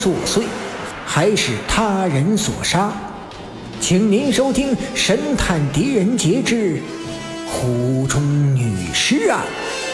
作祟，还是他人所杀？请您收听《神探狄仁杰之湖中女尸案》。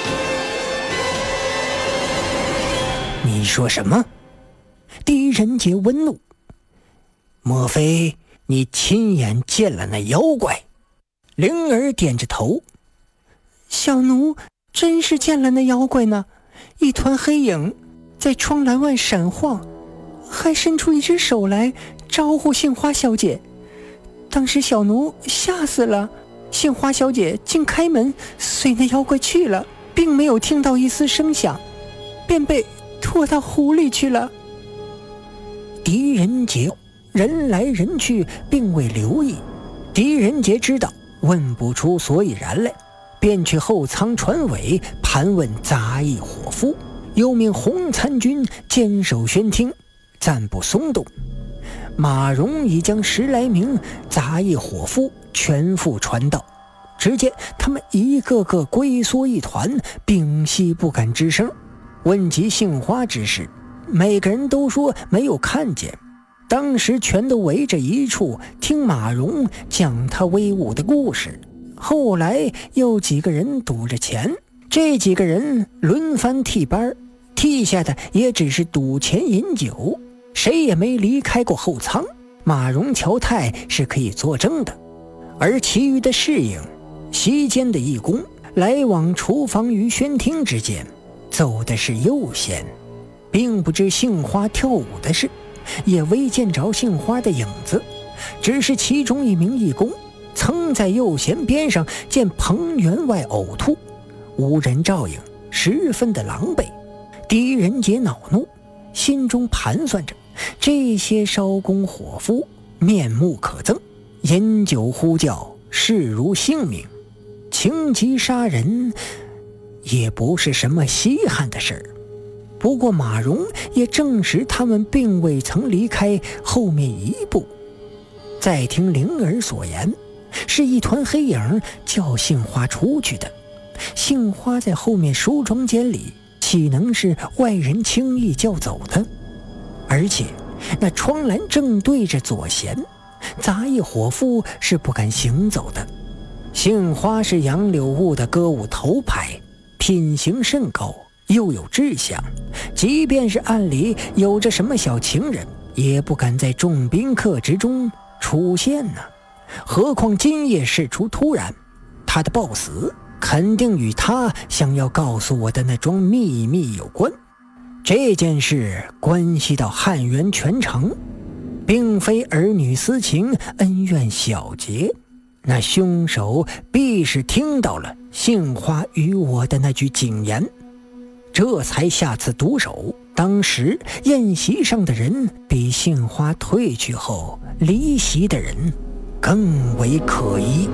你说什么？狄仁杰温怒。莫非你亲眼见了那妖怪？灵儿点着头。 小奴真是见了那妖怪呢，一团黑影在窗栏外闪晃，还伸出一只手来招呼杏花小姐。当时小奴吓死了，杏花小姐竟开门随那妖怪去了，并没有听到一丝声响，便被拖到湖里去了。 狄仁杰人来人去并未留意，狄仁杰知道问不出所以然来，便去后舱船尾盘问杂役伙夫，又命洪参军坚守轩厅，暂不松动。马荣已将10来名杂役伙夫全副传到，只见他们一个个龟缩一团，屏息不敢吱声。问及杏花之事，每个人都说没有看见，当时全都围着一处听马荣讲他威武的故事。后来又几个人赌着钱，这几个人轮番替班，替下的也只是赌钱饮酒，谁也没离开过后舱。马荣、乔太是可以作证的，而其余的侍应、席间的义工，来往厨房与轩厅之间，走的是右弦，并不知杏花跳舞的事，也未见着杏花的影子，只是其中一名义工曾在右弦边上见彭员外呕吐，无人照应，十分的狼狈。狄仁杰恼怒，心中盘算着这些烧工伙夫面目可憎，饮酒呼叫，视如性命，情急杀人也不是什么稀罕的事儿。不过马荣也证实他们并未曾离开后面一步。再听灵儿所言，是一团黑影叫杏花出去的，杏花在后面梳妆间里，岂能是外人轻易叫走的？而且那窗栏正对着左弦，杂役伙夫是不敢行走的。杏花是杨柳坞的歌舞头牌，品行甚高，又有志向，即便是暗里有着什么小情人，也不敢在众宾客之中出现呢。何况今夜事出突然，他的暴死肯定与他想要告诉我的那桩秘密有关。这件事关系到汉源全城，并非儿女私情、恩怨小节，那凶手必是听到了杏花与我的那句警言，这才下此毒手。当时宴席上的人比杏花退去后离席的人更为可疑。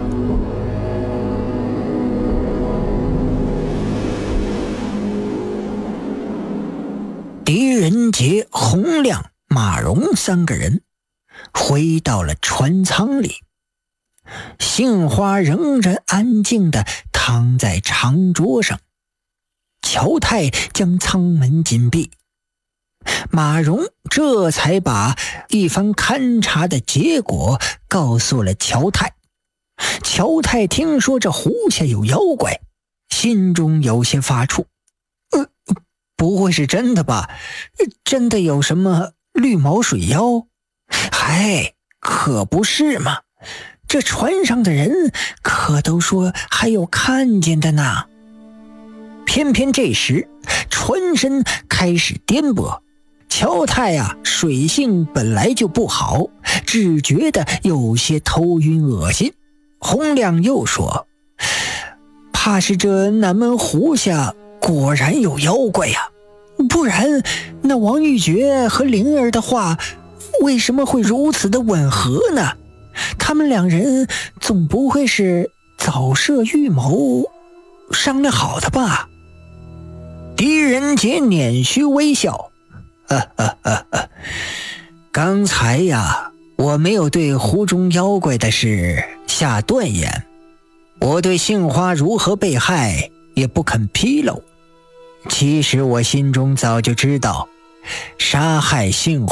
狄仁杰、洪亮、马荣3个人回到了船舱里，杏花仍然安静地躺在长桌上，乔太将舱门紧闭。马荣这才把一番勘察的结果告诉了乔太。乔太听说这湖下有妖怪，心中有些发怵。不会是真的吧？真的有什么绿毛水妖？嗨，可不是嘛，这船上的人可都说还有看见的呢。偏偏这时船身开始颠簸，乔太水性本来就不好，只觉得有些头晕恶心。洪亮又说，怕是这南门湖下果然有妖怪呀，不然那王玉珏和灵儿的话为什么会如此的吻合呢？他们2人总不会是早设预谋商量好的吧？狄仁杰捻须微笑，刚才我没有对湖中妖怪的事下断言，我对杏花如何被害也不肯披露。其实我心中早就知道， 杀害杏